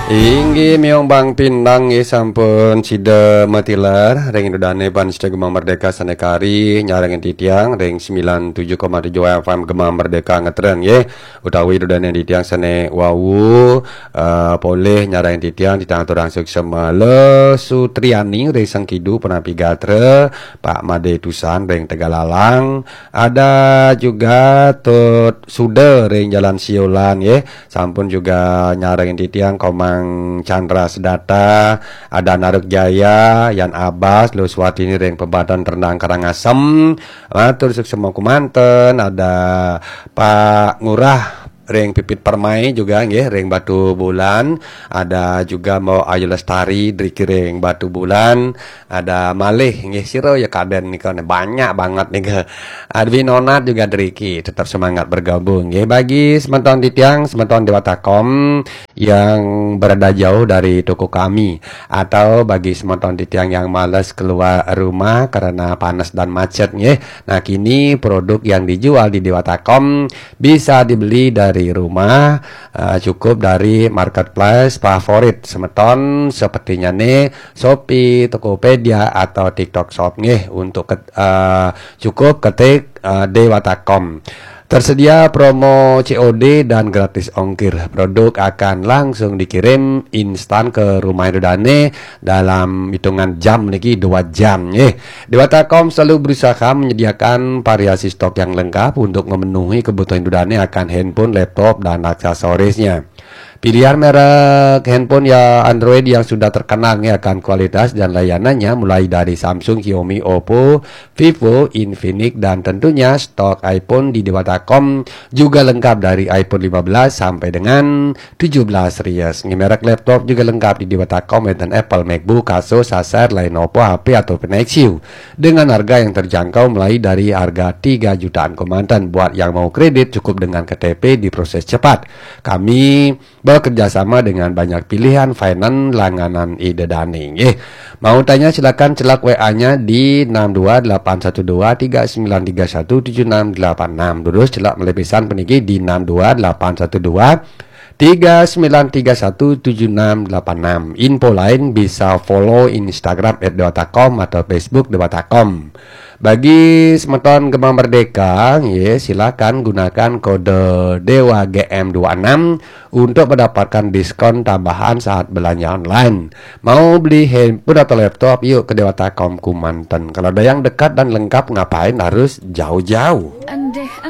Inggi miong bang pindang sampun sida matilar ring dudane pan sida Gemah Merdeka Sanekari nyarengin titiang ring 97,7 FM Gemah Merdeka ngetren utawi dudane titiang sane wawu boleh nyarengin titiang ditang turang suksema le Sutriani ring Sangkidu Penapi Gatre Pak Made Tusan ring Tegalalang ada juga Tut Sude ring Jalan Siolan sampun juga nyarengin titiang komang Chandra Sedata, ada Naruk Jaya, Yan Abbas, Luswatini ring Pebadan Rendang Karangasem, matur suksema kumanten, ada Pak Ngurah ring Pipit Permai juga ring Batu Bulan, ada juga mau Ayu Lestari driki ring Batu Bulan, ada malih siro ya kaden nih kan banyak banget nih Adwi Nonat juga driki, tetap semangat bergabung bagi sementon titiang sementon Dewatakom yang berada jauh dari toko kami, atau bagi sementon titiang yang malas keluar rumah karena panas dan macet nah kini produk yang dijual di Dewatakom bisa dibeli dari rumah, cukup dari marketplace favorit semeton sepertinya Shopee, Tokopedia atau TikTok Shop untuk cukup ketik Dewatakom. Tersedia promo COD dan gratis ongkir. Produk akan langsung dikirim instan ke rumah Dudane dalam hitungan jam lagi 2 jam Dewatakom selalu berusaha menyediakan variasi stok yang lengkap untuk memenuhi kebutuhan Dudane akan handphone, laptop, dan aksesorisnya. Pilihan merek handphone ya Android yang sudah terkenal akan kualitas dan layanannya mulai dari Samsung, Xiaomi, Oppo, Vivo, Infinix, dan tentunya stok iPhone di Dewatakom juga lengkap dari iPhone 15 sampai dengan 17 series. Merek laptop juga lengkap di Dewatakom dan Apple, MacBook, Asus, Acer, Lenovo, HP atau Nexus dengan harga yang terjangkau mulai dari harga 3 jutaan komandan. Buat yang mau kredit cukup dengan KTP diproses cepat. Kami bekerjasama dengan banyak pilihan finance langganan ide daning mau tanya silakan celak WA-nya di 6281239317686 terus celak melebisan peniki di 6281239317686. Info lain bisa follow Instagram @dewatakom atau Facebook Dewatakom. Bagi semeton Gemah Merdeka silakan gunakan kode Dewa GM26 untuk mendapatkan diskon tambahan saat belanja online. Mau beli handphone atau laptop yuk ke Dewatakom Kumanten. Kalau ada yang dekat dan lengkap ngapain harus jauh-jauh.